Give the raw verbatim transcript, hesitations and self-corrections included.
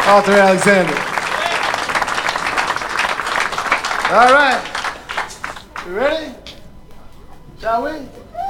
Arthur Alexander. All right. You ready? Shall we?